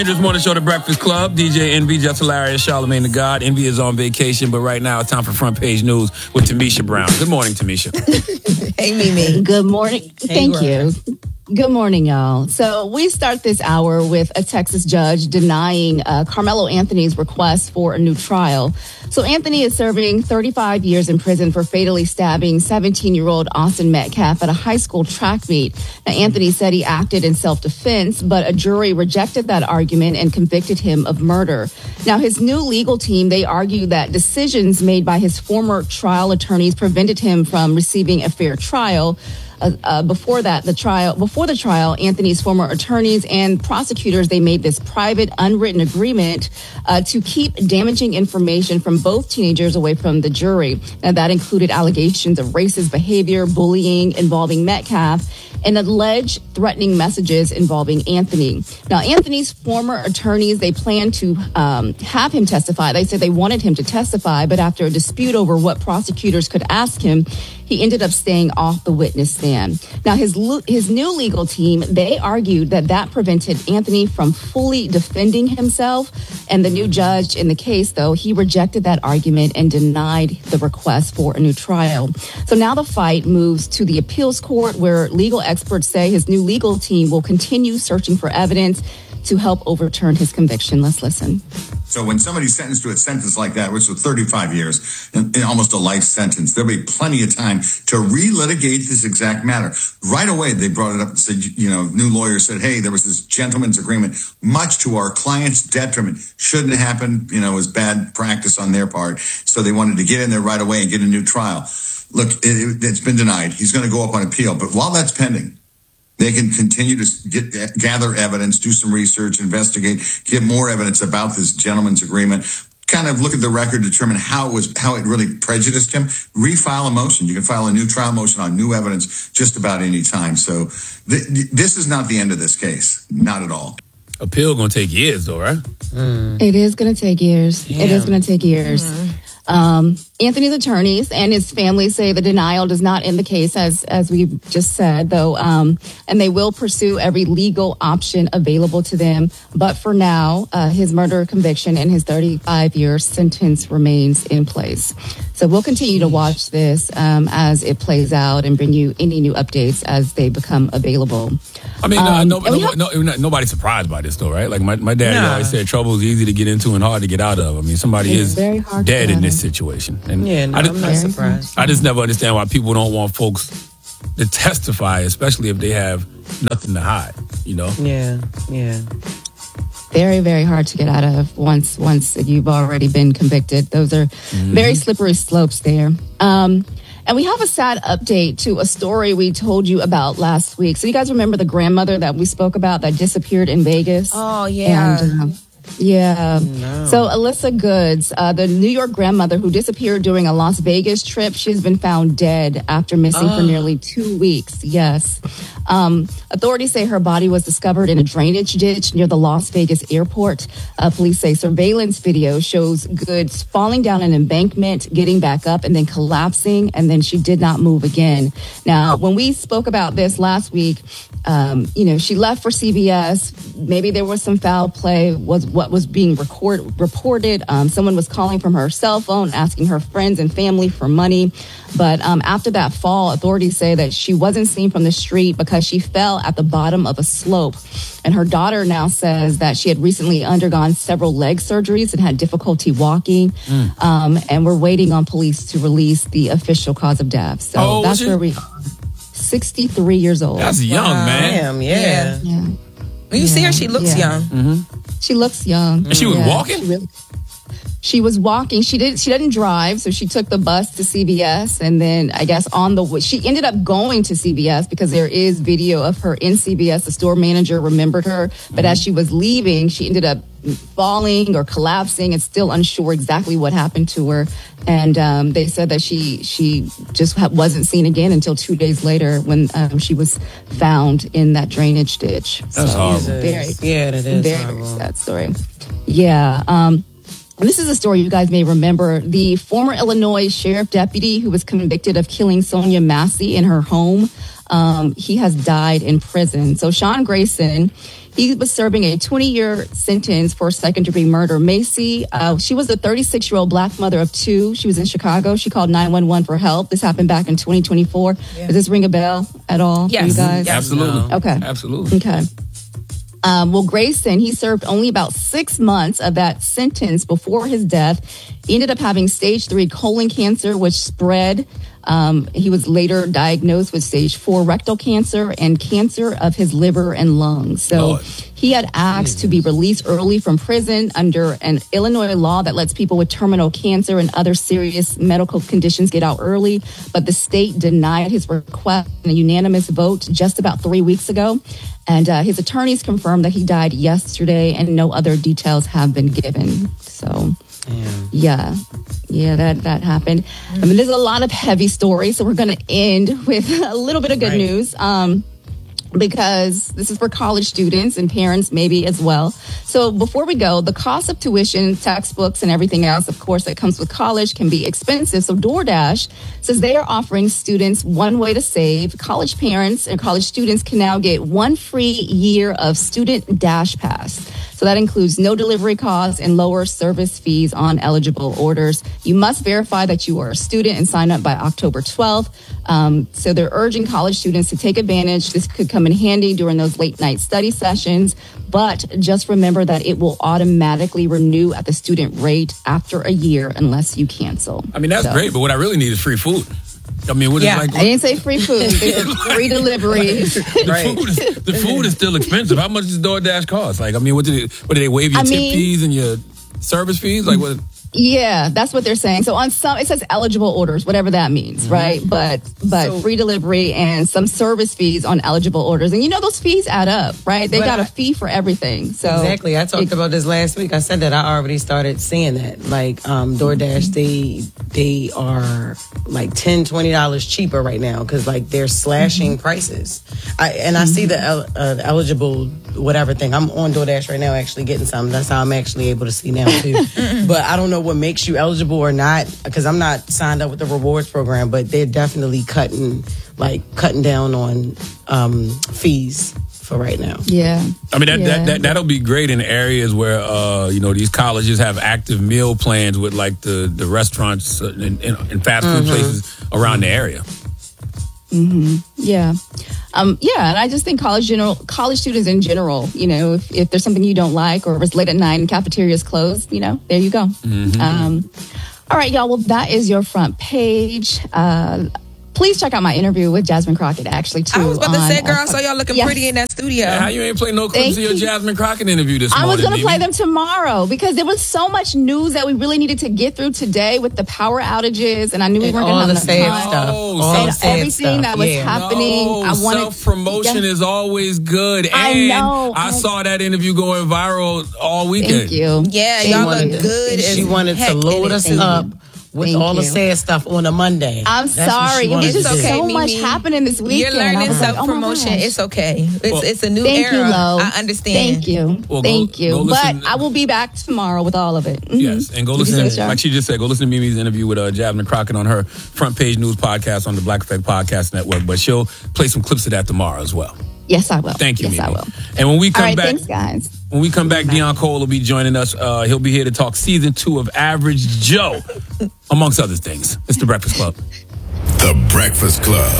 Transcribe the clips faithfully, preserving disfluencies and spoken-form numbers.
This morning show, The Breakfast Club. D J Envy, Just Hilarious, Charlamagne the God. Envy is on vacation, but right now it's time for Front Page News with Tamisha Brown. Good morning, Tamisha. Hey, Mimi. Good morning. Hey, Thank Greg. you. Good morning, y'all. So we start this hour with a Texas judge denying uh, Carmelo Anthony's request for a new trial. So Anthony is serving thirty-five years in prison for fatally stabbing seventeen-year-old Austin Metcalf at a high school track meet. Now, Anthony said he acted in self-defense, but a jury rejected that argument and convicted him of murder. Now, his new legal team, they argue that decisions made by his former trial attorneys prevented him from receiving a fair trial. Uh, uh, before that, the trial, before the trial, Anthony's former attorneys and prosecutors, they made this private, unwritten agreement uh, to keep damaging information from both teenagers away from the jury. And that included allegations of racist behavior, bullying involving Metcalf, and alleged threatening messages involving Anthony. Now, Anthony's former attorneys, they plan to um, have him testify. They said they wanted him to testify, but after a dispute over what prosecutors could ask him, he ended up staying off the witness stand. Now, his his new legal team, they argued that that prevented Anthony from fully defending himself. And the new judge in the case, though, he rejected that argument and denied the request for a new trial. So now the fight moves to the appeals court, where legal experts say his new legal team will continue searching for evidence to help overturn his conviction. Let's listen. So when somebody's sentenced to a sentence like that, which was thirty-five years, and, and almost a life sentence, there'll be plenty of time to relitigate this exact matter. Right away, they brought it up and said, you know, new lawyers said, hey, there was this gentleman's agreement, much to our client's detriment. Shouldn't have happened, you know, it was bad practice on their part. So they wanted to get in there right away and get a new trial. Look, it, it, it's been denied. He's going to go up on appeal. But while that's pending, they can continue to get, gather evidence, do some research, investigate, get more evidence about this gentleman's agreement, kind of look at the record, determine how it was, how it really prejudiced him, refile a motion. You can file a new trial motion on new evidence just about any time. So th- this is not the end of this case. Not at all. Appeal going to take years, though, right? Mm. It is going to take years. Yeah. It is going to take years. Mm-hmm. Um, Anthony's attorneys and his family say the denial does not end the case, as as we just said, though, um, and they will pursue every legal option available to them. But for now, uh, his murder conviction and his thirty-five-year sentence remains in place. So we'll continue to watch this um, as it plays out and bring you any new updates as they become available. I mean, um, no, no, have- no, no, nobody's surprised by this, though, right? Like my, my dad Nah. always said, trouble is easy to get into and hard to get out of. I mean, somebody It's is very hard to dead get in out this of. situation. And Yeah, no, I just, I'm not surprised. I just never understand why people don't want folks to testify, especially if they have nothing to hide, you know? Yeah, yeah. Very, very hard to get out of once once you've already been convicted. Those are mm-hmm. very slippery slopes there. Um, and we have a sad update to a story we told you about last week. So you guys remember the grandmother that we spoke about that disappeared in Vegas? Oh, yeah. And, um, yeah. No. So Alyssa Goods, uh, the New York grandmother who disappeared during a Las Vegas trip, she's been found dead after missing oh. for nearly two weeks. Yes. Um, authorities say her body was discovered in a drainage ditch near the Las Vegas airport. Uh, police say surveillance video shows Goods falling down an embankment, getting back up, and then collapsing, and then she did not move again. Now, when we spoke about this last week, um, you know, she left for C B S. Maybe there was some foul play, was what was being record, reported. Um, someone was calling from her cell phone, asking her friends and family for money. But um, after that fall, authorities say that she wasn't seen from the street because she fell at the bottom of a slope. And her daughter now says that she had recently undergone several leg surgeries and had difficulty walking. Mm. Um, and we're waiting on police to release the official cause of death. So oh, that's where we are. sixty-three years old. That's young, wow. man. Damn, yeah. Yeah. When you yeah. see her, she looks yeah. young. Mm-hmm. She looks young. And she was yeah, walking? She, really, she was walking. She did. She didn't drive, so she took the bus to C B S, and then I guess on the way, she ended up going to C B S because there is video of her in C B S. The store manager remembered her, but mm-hmm. as she was leaving, she ended up falling or collapsing. It's still unsure exactly what happened to her, and um, they said that she she just wasn't seen again until two days later when um, she was found in that drainage ditch. That's so, horrible. Very, yeah, that is very, horrible. very sad story. Yeah. Um, And this is a story you guys may remember. The former Illinois sheriff deputy who was convicted of killing Sonia Massey in her home, um, he has died in prison. So Sean Grayson, He was serving a twenty-year sentence for second-degree murder. Macy, uh, she was a thirty-six-year-old black mother of two. She was in Chicago. She called nine one one for help. This happened back in twenty twenty-four. Yeah. Does this ring a bell at all yes. for you guys? Absolutely. Okay. Absolutely. Okay. Um, well, Grayson, he served only about six months of that sentence before his death. He ended up having stage three colon cancer, which spread. Um, he was later diagnosed with stage four rectal cancer and cancer of his liver and lungs. So Lord. he had asked to be released early from prison under an Illinois law that lets people with terminal cancer and other serious medical conditions get out early. But the state denied his request in a unanimous vote just about three weeks ago. And uh, his attorneys confirmed that he died yesterday and no other details have been given. So, yeah, yeah, yeah that, that happened. I mean, there's a lot of heavy stories, so we're going to end with a little bit of good right. news. Um, because this is for college students and parents maybe as well. So before we go, the cost of tuition, textbooks, and everything else, of course, that comes with college can be expensive. So DoorDash says they are offering students one way to save. College parents and college students can now get one free year of Student Dash Pass. So that includes no delivery costs and lower service fees on eligible orders. You must verify that you are a student and sign up by October twelfth. Um, so they're urging college students to take advantage. This could come in handy during those late night study sessions. But just remember that it will automatically renew at the student rate after a year unless you cancel. I mean, that's so. great, but what I really need is free food. I mean, what yeah. is like? I didn't say free food. It's free delivery. the, right. food is, the food is still expensive. How much does DoorDash cost? Like, I mean, what did it, what did they waive your I tip mean, fees and your service fees? Like, what? Yeah, that's what they're saying. So on some, it says eligible orders, whatever that means, mm-hmm. right? But but so, free delivery and some service fees on eligible orders. And you know those fees add up, right? They got a fee for everything. So exactly. I talked it, about this last week. I said that I already started seeing that. Like um, DoorDash, they they are like ten dollars, twenty dollars cheaper right now because like they're slashing mm-hmm. prices. I, and I mm-hmm. see the, el- uh, the eligible whatever thing. I'm on DoorDash right now actually getting something. That's how I'm actually able to see now too. But I don't know what makes you eligible or not because I'm not signed up with the rewards program, but they're definitely cutting like cutting down on um, fees for right now. Yeah. I mean, that, yeah. that, that, that'll be great in areas where, uh, you know, these colleges have active meal plans with like the, the restaurants and, and fast food mm-hmm. places around the area. Mm-hmm. Yeah. Um, yeah, and I just think college general, college students in general, you know, if, if there's something you don't like or if it's late at night and cafeteria's closed, you know, there you go. Mm-hmm. Um, all right, y'all. Well, that is your front page. Uh, please check out my interview with Jasmine Crockett, actually, too. I was about to on, say, girl, uh, I saw y'all looking yes. pretty in that studio. Yeah, how you ain't play no clips Thank of your you. Jasmine Crockett interview this I morning? was going to play Mimi? them tomorrow because there was so much news that we really needed to get through today with the power outages, and I knew we And weren't going to all have the enough sad time. stuff. Oh, all And the sad everything stuff. that was yeah. happening. No, I wanted self-promotion yeah. is always good. And I know. I I- saw that interview going viral all weekend. Thank you. Yeah, Thank y'all you. look good. She as wanted heck to in load it. us Thank up you. with Thank all the you. sad stuff on a Monday. I'm That's what sorry. she It wanted was to just do. so Okay, much Mimi. happening this weekend. You're learning I was like, oh my self-promotion. gosh. It's okay. It's, Well, it's a new Thank era. you, Lo. I understand. Thank you. Well, go- Thank you. go But listen- I will be back tomorrow with all of it. Mhm. Yes, and go Thank you, listen, sister. like she just said, go listen to Mimi's interview with uh, Jasmine Crockett on her Front Page News podcast on the Black Effect Podcast Network. But she'll play some clips of that tomorrow as well. Yes, I will. Thank you, Yes, Mimi. I will. And when we All come right, back, thanks, guys. when we come back, Deion Cole will be joining us. Uh, he'll be here to talk season two of Average Joe, amongst other things. It's The Breakfast Club. The Breakfast Club.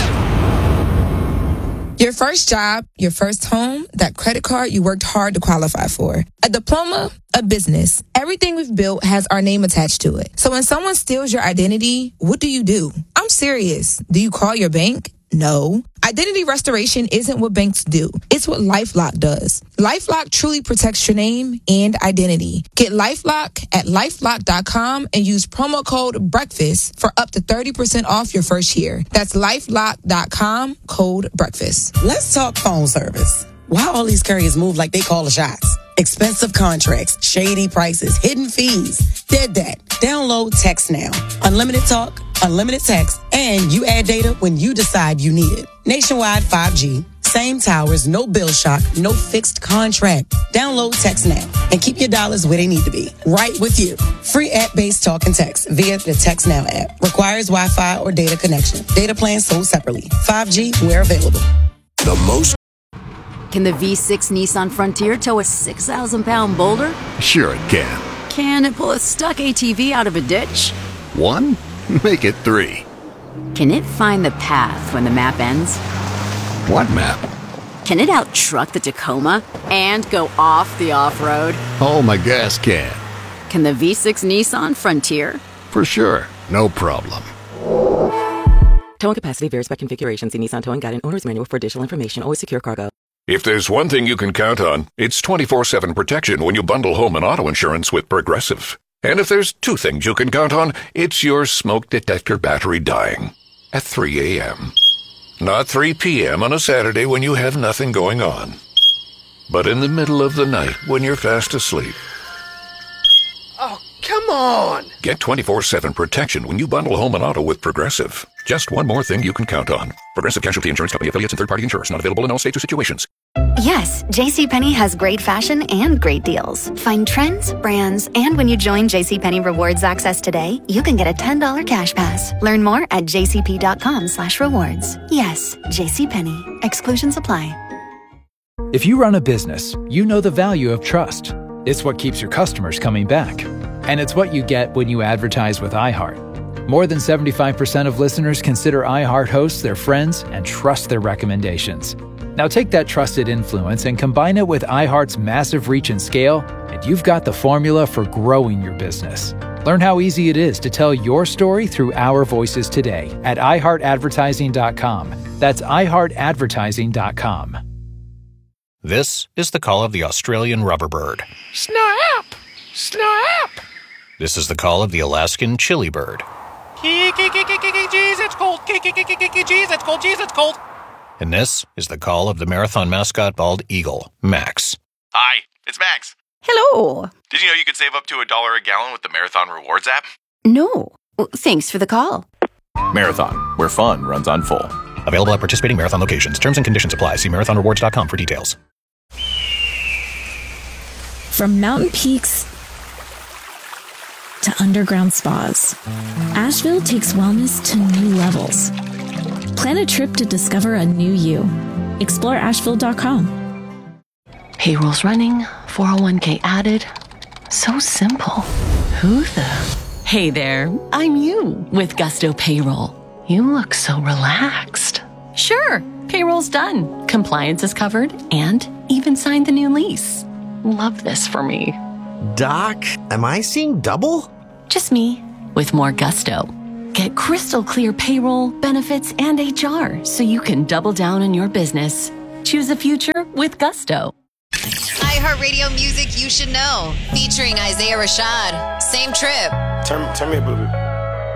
Your first job, your first home, that credit card you worked hard to qualify for. A diploma, a business. Everything we've built has our name attached to it. So when someone steals your identity, what do you do? I'm serious. Do you call your bank? No. Identity restoration isn't what banks do. It's what LifeLock does. LifeLock truly protects your name and identity. Get LifeLock at lifelock dot com and use promo code BREAKFAST for up to thirty percent off your first year. That's lifelock dot com, code BREAKFAST. Let's talk phone service. Why all these carriers move like they call the shots? Expensive contracts, shady prices, hidden fees. Dead that. Download Text Now. Unlimited talk, unlimited text, and you add data when you decide you need it. Nationwide five G. Same towers, no bill shock, no fixed contract. Download Text Now and keep your dollars where they need to be. Right with you. Free app-based talk and text via the Text Now app. Requires Wi-Fi or data connection. Data plans sold separately. five G where available. The most Can the V six Nissan Frontier tow a six thousand pound boulder? Sure it can. Can it pull a stuck A T V out of a ditch? One? Make it three. Can it find the path when the map ends? What map? Can it out-truck the Tacoma and go off the off-road? Oh, my gas can. Can the V six Nissan Frontier? For sure. No problem. Towing capacity varies by configuration. See Nissan Towing Guide and Owner's Manual for additional information. Always secure cargo. If there's one thing you can count on, it's twenty-four seven protection when you bundle home and auto insurance with Progressive. And if there's two things you can count on, it's your smoke detector battery dying at three a.m. Not three p.m. on a Saturday when you have nothing going on, but in the middle of the night when you're fast asleep. Oh, come on! Get twenty-four seven protection when you bundle home and auto with Progressive. Just one more thing you can count on. Progressive Casualty Insurance Company affiliates and third-party insurers. Not available in all states or situations. Yes, JCPenney has great fashion and great deals. Find trends, brands, and when you join JCPenney Rewards Access today, you can get a ten dollars cash pass. Learn more at jcp.com slash rewards. Yes, JCPenney. Exclusions apply. If you run a business, you know the value of trust. It's what keeps your customers coming back. And it's what you get when you advertise with iHeart. More than seventy-five percent of listeners consider iHeart hosts their friends and trust their recommendations. Now take that trusted influence and combine it with iHeart's massive reach and scale, and you've got the formula for growing your business. Learn how easy it is to tell your story through our voices today at i heart advertising dot com. That's i heart advertising dot com. This is the call of the Australian rubber bird. Snap! Snap! This is the call of the Alaskan chili bird. Jeez, it's cold. Jeez, it's cold. Jeez, it's cold. And this is the call of the marathon mascot bald eagle, Max. Hi, it's Max. Hello. Did you know you could save up to a dollar a gallon with the Marathon Rewards app? No. Thanks for the call. Marathon, where fun runs on full. Available at participating Marathon locations. Terms and conditions apply. See marathon rewards dot com for details. From mountain peaks to underground spas, Asheville takes wellness to new levels. Plan a trip to discover a new you. Explore asheville dot com. Payroll's running, four oh one k added. So simple. Who the? Hey there, I'm you with Gusto Payroll. You look so relaxed. Sure, payroll's done. Compliance is covered and even signed the new lease. Love this for me. Doc, am I seeing double? Just me with more Gusto. Get crystal clear payroll, benefits, and H R so you can double down on your business. Choose a future with Gusto. iHeartRadio music you should know. Featuring Isaiah Rashad. Same trip. Turn, turn me a bit.